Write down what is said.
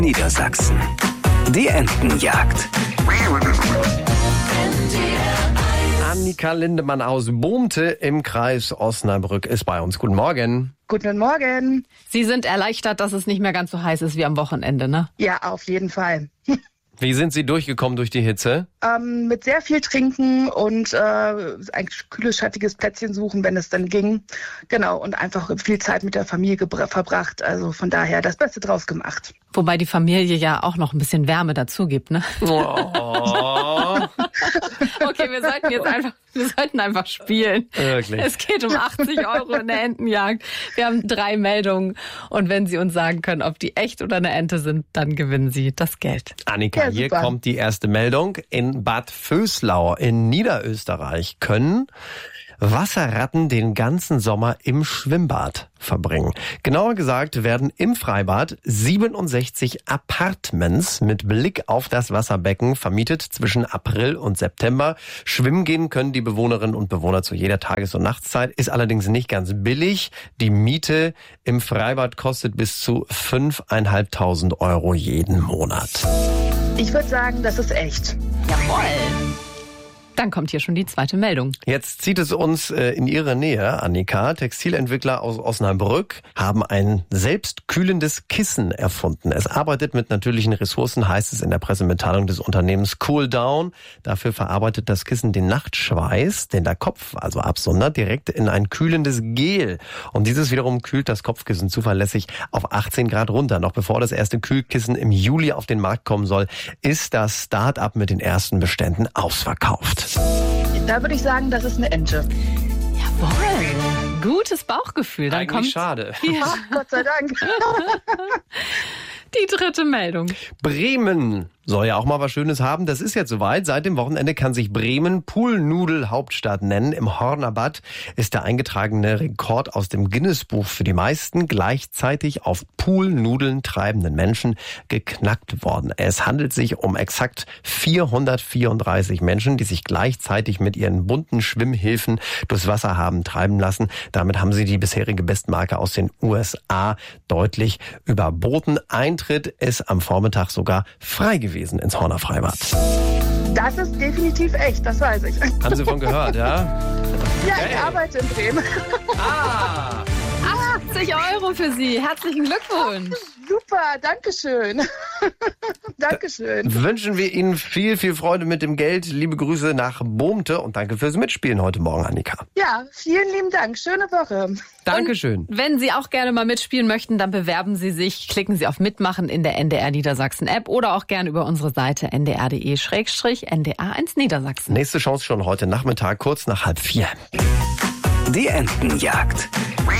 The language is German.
Niedersachsen. Die Entenjagd. Annika Lindemann aus Bohmte im Kreis Osnabrück ist bei uns. Guten Morgen. Guten Morgen. Sie sind erleichtert, dass es nicht mehr ganz so heiß ist wie am Wochenende, ne? Ja, auf jeden Fall. Wie sind Sie durchgekommen durch die Hitze? Mit sehr viel Trinken und ein kühles, schattiges Plätzchen suchen, wenn es dann ging. Genau, und einfach viel Zeit mit der Familie verbracht. Also von daher das Beste draus gemacht. Wobei die Familie ja auch noch ein bisschen Wärme dazu gibt, ne? Oh. Okay, wir sollten einfach spielen. Wirklich? Es geht um 80 € in der Entenjagd. Wir haben 3 Meldungen und wenn Sie uns sagen können, ob die echt oder eine Ente sind, dann gewinnen Sie das Geld. Annika, Ja, hier super. kommt die erste Meldung. In Bad Vöslau in Niederösterreich können Wasserratten den ganzen Sommer im Schwimmbad verbringen. Genauer gesagt werden im Freibad 67 Apartments mit Blick auf das Wasserbecken vermietet zwischen April und September. Schwimmen gehen können die Bewohnerinnen und Bewohner zu jeder Tages- und Nachtszeit, ist allerdings nicht ganz billig. Die Miete im Freibad kostet bis zu 5.500 € jeden Monat. Ich würde sagen, das ist echt. Jawohl. Dann kommt hier schon die zweite Meldung. Jetzt zieht es uns in Ihre Nähe, Annika. Textilentwickler aus Osnabrück haben ein selbstkühlendes Kissen erfunden. Es arbeitet mit natürlichen Ressourcen, heißt es in der Pressemitteilung des Unternehmens Cool Down. Dafür verarbeitet das Kissen den Nachtschweiß, den der Kopf also absondert, direkt in ein kühlendes Gel. Und dieses wiederum kühlt das Kopfkissen zuverlässig auf 18 Grad runter. Noch bevor das erste Kühlkissen im Juli auf den Markt kommen soll, ist das Start-up mit den ersten Beständen ausverkauft. Da würde ich sagen, das ist eine Ente. Jawohl. Gutes Bauchgefühl. Dann kommt schade. Ach, Gott sei Dank. die dritte Meldung. Bremen soll ja auch mal was Schönes haben. Das ist jetzt soweit. Seit dem Wochenende kann sich Bremen Poolnudel-Hauptstadt nennen. Im Horner Bad ist der eingetragene Rekord aus dem Guinness-Buch für die meisten gleichzeitig auf Poolnudeln treibenden Menschen geknackt worden. Es handelt sich um exakt 434 Menschen, die sich gleichzeitig mit ihren bunten Schwimmhilfen durchs Wasser haben treiben lassen. Damit haben sie die bisherige Bestmarke aus den USA deutlich überboten. Eintritt ist am Vormittag sogar frei gewesen ins Horner Freibad. Das ist definitiv echt, das weiß ich. Haben Sie von gehört, ja? Ja, ich arbeite in Bremen. 80 € für Sie. Herzlichen Glückwunsch. Super, dankeschön. Dankeschön. Wünschen wir Ihnen viel, viel Freude mit dem Geld. Liebe Grüße nach Bohmte und danke fürs Mitspielen heute Morgen, Annika. Ja, vielen lieben Dank. Schöne Woche. Dankeschön. Wenn Sie auch gerne mal mitspielen möchten, dann bewerben Sie sich. Klicken Sie auf Mitmachen in der NDR Niedersachsen App oder auch gerne über unsere Seite ndr.de/NDR1 Niedersachsen. Nächste Chance schon heute Nachmittag, kurz nach 3:30. Die Entenjagd.